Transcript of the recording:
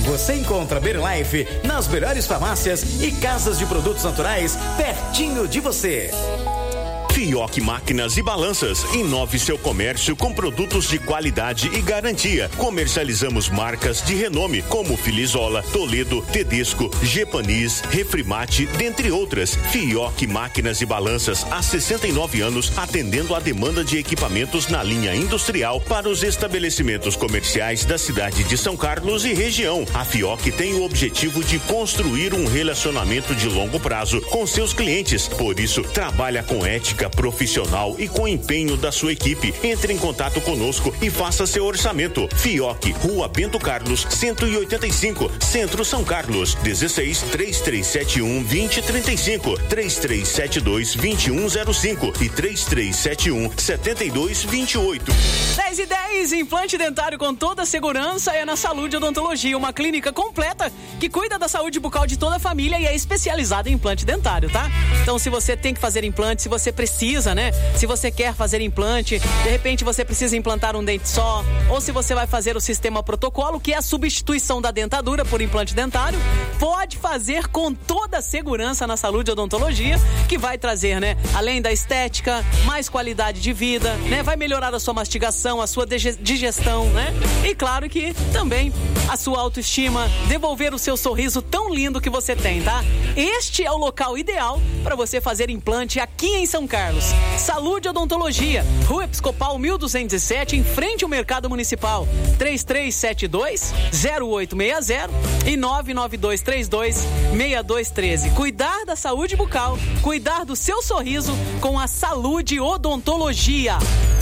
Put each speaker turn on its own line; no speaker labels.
Você encontra Berlife nas melhores farmácias e casas de produtos naturais pertinho de você.
Fioc Máquinas e Balanças. Inove seu comércio com produtos de qualidade e garantia. Comercializamos marcas de renome como Filizola, Toledo, Tedesco, Gepanis, Refrimate, dentre outras. Fioc Máquinas e Balanças há 69 anos atendendo a demanda de equipamentos na linha industrial para os estabelecimentos comerciais da cidade de São Carlos e região. A Fioc tem o objetivo de construir um relacionamento de longo prazo com seus clientes. Por isso, trabalha com ética profissional e com empenho da sua equipe. Entre em contato conosco e faça seu orçamento. Fioc, Rua Bento Carlos, 185, Centro São Carlos. 16 3371 2035, 3372 2105 e 3371 7228.
10:10, implante dentário com toda a segurança é na Saúde Odontologia, uma clínica completa que cuida da saúde bucal de toda a família e é especializada em implante dentário, tá? Então, se você tem que fazer implante, se você precisa, né? Se você quer fazer implante, de repente você precisa implantar um dente só, ou se você vai fazer o sistema protocolo, que é a substituição da dentadura por implante dentário, pode fazer com toda a segurança na Saúde Odontologia, que vai trazer, né? Além da estética, mais qualidade de vida, né? Vai melhorar a sua mastigação, a sua digestão, né? E claro que também a sua autoestima, devolver o seu sorriso tão lindo que você tem, tá? Este é o local ideal para você fazer implante aqui em São Carlos. Saúde Odontologia, Rua Episcopal 1207, em frente ao Mercado Municipal. 3372-0860 e 99232-6213. Cuidar da saúde bucal, cuidar do seu sorriso com a Saúde Odontologia.